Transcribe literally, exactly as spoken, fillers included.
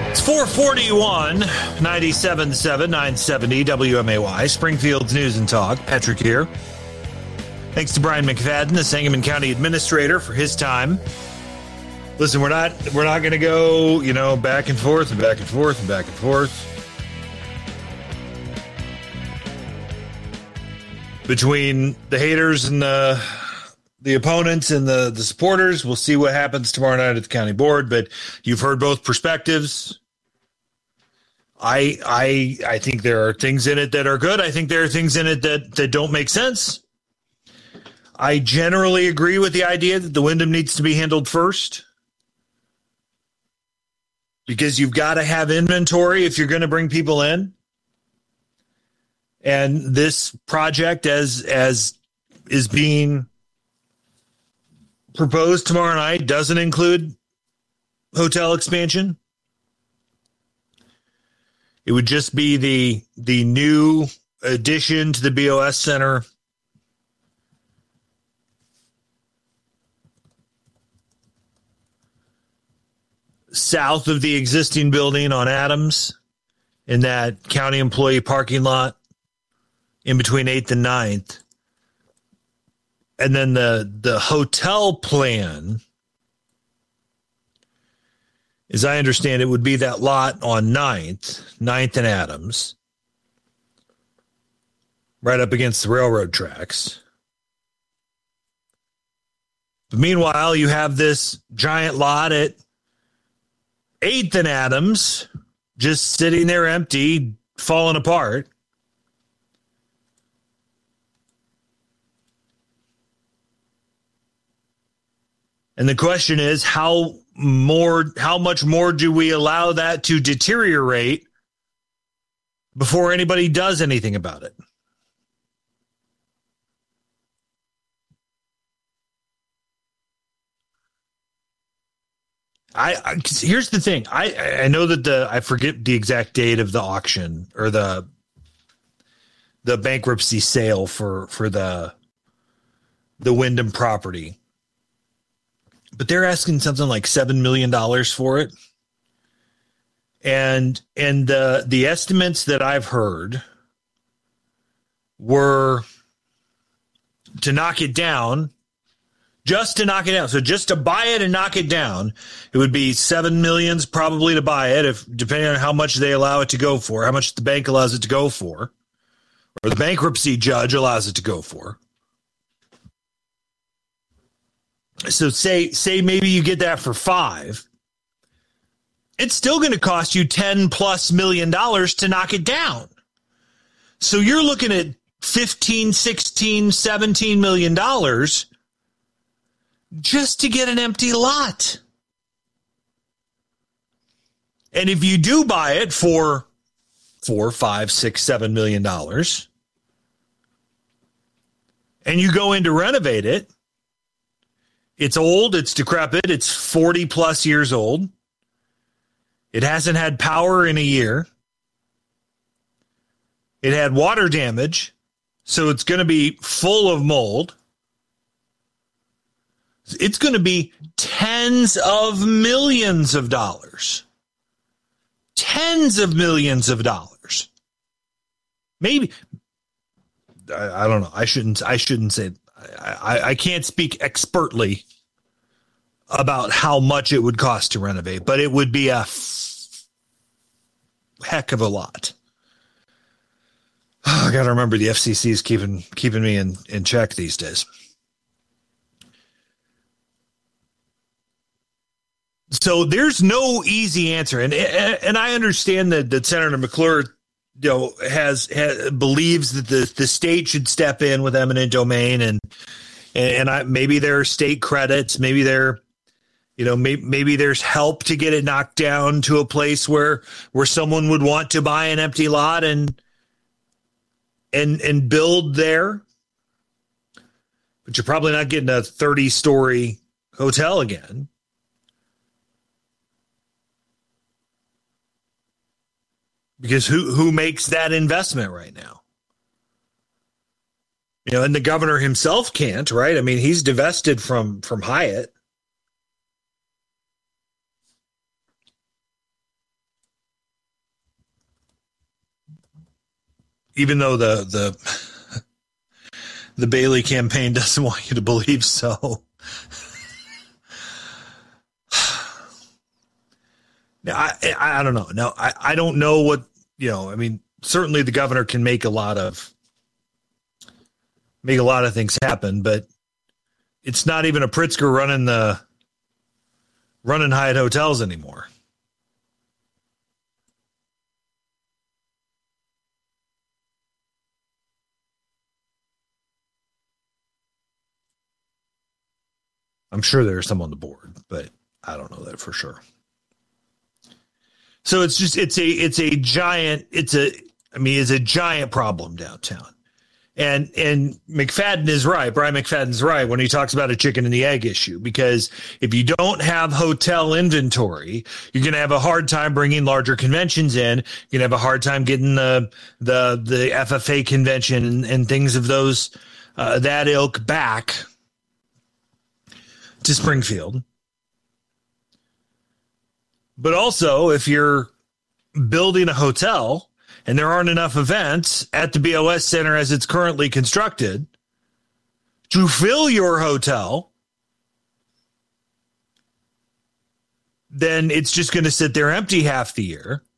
It's four forty-one, ninety-seven point seven, nine seventy W M A Y, Springfield's News and Talk. Patrick here. Thanks to Brian McFadden, the Sangamon County Administrator, for his time. Listen, we're not we're not going to go, you know, back and forth and back and forth and back and forth between the haters and the the opponents and the, the supporters. We'll see what happens tomorrow night at the county board, but you've heard both perspectives. I I I think there are things in it that are good. I think there are things in it that, that don't make sense. I generally agree with the idea that the Wyndham needs to be handled first, because you've got to have inventory if you're going to bring people in. And this project, as as is being proposed tomorrow night, doesn't include hotel expansion. It would just be the the new addition to the B O S Center. South of the existing building on Adams, in that county employee parking lot in between eighth and ninth. And then the, the hotel plan, as I understand it, would be that lot on ninth, ninth and Adams, right up against the railroad tracks. But meanwhile, you have this giant lot at eighth and Adams, just sitting there empty, falling apart. And the question is, how more, how much more do we allow that to deteriorate before anybody does anything about it? I, I here's the thing. I I know that the I forget the exact date of the auction or the the bankruptcy sale for for the the Wyndham property, but they're asking something like seven million dollars for it, and and the the estimates that I've heard were to knock it down. Just to knock it down. So just to buy it and knock it down, it would be seven millions probably to buy it, if depending on how much they allow it to go for, how much the bank allows it to go for, or the bankruptcy judge allows it to go for. So say say maybe you get that for five. It's still going to cost you ten plus million dollars to knock it down. So you're looking at fifteen, sixteen, seventeen million dollars just to get an empty lot. And if you do buy it for four, five, six, seven million dollars, and you go in to renovate it, it's old, it's decrepit, it's forty plus years old. It hasn't had power in a year. It had water damage, so it's going to be full of mold. It's going to be tens of millions of dollars. Tens of millions of dollars. Maybe. I, I don't know. I shouldn't, I shouldn't say, I, I can't speak expertly about how much it would cost to renovate, but it would be a f- heck of a lot. Oh, I got to remember the F C C is keeping, keeping me in, in check these days. So there's no easy answer, and and I understand that, that Senator McClure, you know, has, has believes that the, the state should step in with eminent domain, and and I, maybe there are state credits, maybe there, you know, maybe maybe there's help to get it knocked down to a place where where someone would want to buy an empty lot and and and build there, but you're probably not getting a thirty story hotel again. Because who who makes that investment right now? You know, and the governor himself can't, right? I mean, he's divested from from Hyatt. even though the the the Bailey campaign doesn't want you to believe so. Now, I, I don't know. No, I, I don't know what, you know, I mean, certainly the governor can make a lot of make a lot of things happen, but it's not even a Pritzker running the running Hyatt hotels anymore. I'm sure there's some on the board, but I don't know that for sure. So it's just, it's a, it's a giant, it's a, I mean, it's a giant problem downtown. And, and McFadden is right. Brian McFadden's right when he talks about a chicken and the egg issue, because if you don't have hotel inventory, you're going to have a hard time bringing larger conventions in. You're going to have a hard time getting the, the, the F F A convention and, and things of those, uh, that ilk back to Springfield. But also, if you're building a hotel and there aren't enough events at the B O S Center as it's currently constructed to fill your hotel, then it's just going to sit there empty half the year.